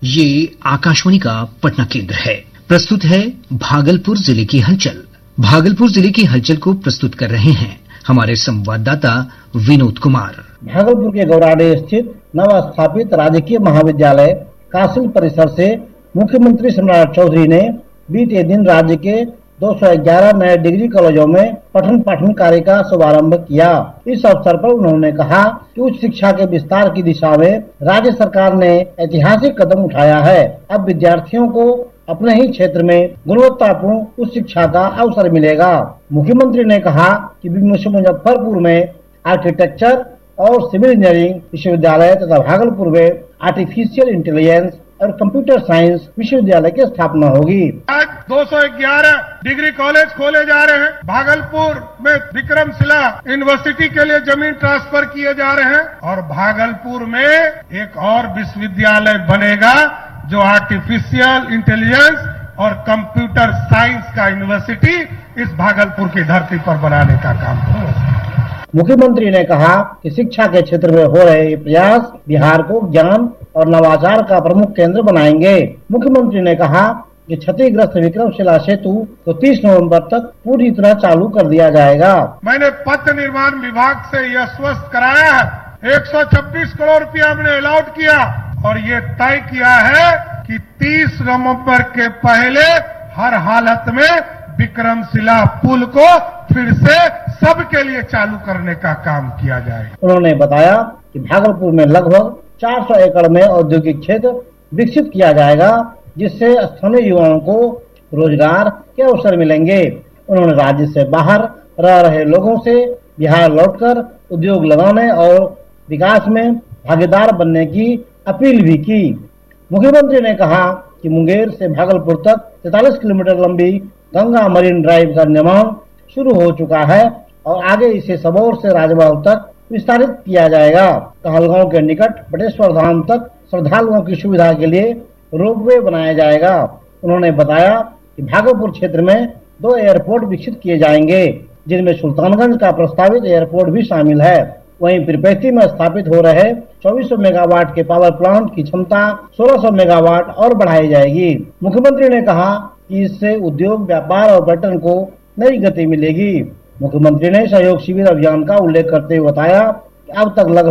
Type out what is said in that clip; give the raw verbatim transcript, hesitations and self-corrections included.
ये आकाशवाणी का पटना केंद्र है। प्रस्तुत है भागलपुर जिले की हलचल। भागलपुर जिले की हलचल को प्रस्तुत कर रहे हैं हमारे संवाददाता विनोद कुमार। भागलपुर के गौराडे स्थित नवस्थापित राजकीय महाविद्यालय कासिल परिसर से मुख्यमंत्री सम्राट चौधरी ने बीते दिन राज्य के दो सौ ग्यारह नए डिग्री कॉलेजों में पठन पाठन कार्य का शुभारंभ किया। इस अवसर पर उन्होंने कहा कि उच्च शिक्षा के विस्तार की दिशा में राज्य सरकार ने ऐतिहासिक कदम उठाया है। अब विद्यार्थियों को अपने ही क्षेत्र में गुणवत्तापूर्ण उच्च शिक्षा का अवसर मिलेगा। मुख्यमंत्री ने कहा कि मुजफ्फरपुर में आर्किटेक्चर और सिविल इंजीनियरिंग विश्वविद्यालय तथा भागलपुर में आर्टिफिशियल इंटेलिजेंस और कंप्यूटर साइंस विश्वविद्यालय की स्थापना होगी। आज दो सौ ग्यारह डिग्री कॉलेज खोले जा रहे हैं। भागलपुर में विक्रमशिला यूनिवर्सिटी के लिए जमीन ट्रांसफर किए जा रहे हैं और भागलपुर में एक और विश्वविद्यालय बनेगा जो आर्टिफिशियल इंटेलिजेंस और कंप्यूटर साइंस का यूनिवर्सिटी इस भागलपुर की धरती पर बनाने का काम करेगा। मुख्यमंत्री ने कहा कि शिक्षा के क्षेत्र में हो रहे प्रयास बिहार को ज्ञान और नवाचार का प्रमुख केंद्र बनाएंगे। मुख्यमंत्री ने कहा कि क्षतिग्रस्त विक्रमशिला सेतु को तीस नवंबर तक पूरी तरह चालू कर दिया जाएगा। मैंने पथ निर्माण विभाग से यह स्पष्ट कराया है, एक सौ छब्बीस करोड़ रुपया हमने अलॉट किया और ये तय किया है कि तीस नवंबर के पहले हर हालत में विक्रमशिला पुल को फिर से सबके लिए चालू करने का काम किया जाए। उन्होंने बताया कि भागलपुर में लगभग चार सौ एकड़ में औद्योगिक क्षेत्र विकसित किया जाएगा, जिससे स्थानीय युवाओं को रोजगार के अवसर मिलेंगे। उन्होंने राज्य से बाहर रह रहे लोगों से बिहार लौटकर उद्योग लगाने और विकास में भागीदार बनने की अपील भी की। मुख्यमंत्री ने कहा कि मुंगेर से भागलपुर तक तैंतालीस किलोमीटर लंबी गंगा मरीन ड्राइव का निर्माण शुरू हो चुका है और आगे इसे सबौर से राजमहल तक विस्तारित किया जाएगा। कहलगांव के निकट बटेश्वर धाम तक श्रद्धालुओं की सुविधा के लिए रोपवे बनाया जाएगा। उन्होंने बताया कि भागलपुर क्षेत्र में दो एयरपोर्ट विकसित किए जाएंगे, जिनमें सुल्तानगंज का प्रस्तावित एयरपोर्ट भी शामिल है। वहीं पीरपैंती में स्थापित हो रहे चौबीस सौ मेगावाट के पावर प्लांट की क्षमता सोलह सौ मेगावाट और बढ़ाई जाएगी। मुख्यमंत्री ने कहा कि इससे उद्योग, व्यापार और पर्यटन को नई गति मिलेगी। मुख्यमंत्री ने सहयोग शिविर अभियान का उल्लेख करते हुए बताया कि अब तक लगभग